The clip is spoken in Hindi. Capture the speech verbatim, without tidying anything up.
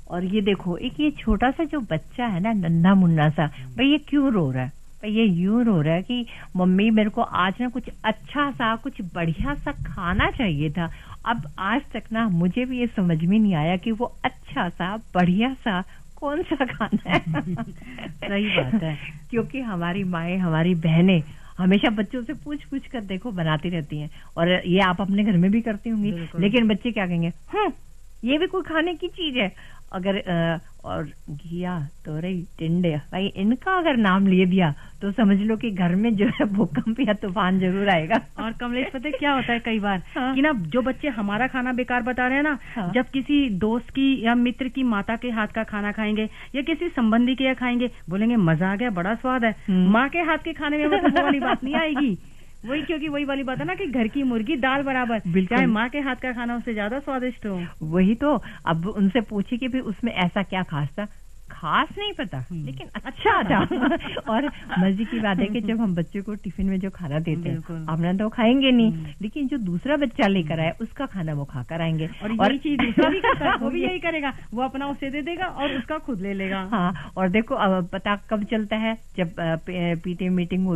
और ये देखो, एक ये छोटा सा जो बच्चा है ना, नन्हा मुन्ना सा, भाई ये क्यों रो रहा है? भाई ये यूं रो रहा है कि मम्मी मेरे को आज ना कुछ अच्छा सा, कुछ बढ़िया सा खाना चाहिए था। अब आज तक ना मुझे भी ये समझ में नहीं आया कि वो अच्छा सा, बढ़िया सा कौन सा खाना है। सही बात है। क्योंकि हमारी माएं, हमारी बहनें हमेशा बच्चों से पूछ पूछ कर देखो बनाती रहती हैं, और ये आप अपने घर में भी करती होंगी। लेकिन बच्चे क्या कहेंगे, हम्म ये भी कोई खाने की चीज है? अगर आ, और घिया, तोरई, टिंडे, भाई इनका अगर नाम ले दिया तो समझ लो कि घर में जो है भूकंप या तूफान जरूर आएगा। और कमलेश पता है क्या होता है कई बार, हाँ। कि ना जो बच्चे हमारा खाना बेकार बता रहे हैं ना, हाँ। जब किसी दोस्त की या मित्र की माता के हाथ का खाना खाएंगे या किसी संबंधी के खाएंगे, बोलेंगे मजा आ गया, बड़ा स्वाद है। माँ के हाथ के खाने में मतलब वो वाली बात नहीं आएगी। वही, क्योंकि वही वाली बात है ना कि घर की मुर्गी दाल बराबर, चाहे माँ के हाथ का खाना उससे ज्यादा स्वादिष्ट हो। वही तो। अब उनसे पूछे कि भी उसमें ऐसा क्या खास था? खास नहीं पता, लेकिन अच्छा था। और मजे की बात है कि जब हम बच्चे को टिफिन में जो खाना देते हैं, अपना तो खाएंगे नहीं, लेकिन जो दूसरा बच्चा लेकर आए उसका खाना वो खाकर आएंगे। और यही चीज दूसरा भी करता है, वो भी यही करेगा, वो अपना उसे दे देगा और उसका खुद ले लेगा। हाँ, और देखो अब पता कब चलता है, जब पीटीएम मीटिंग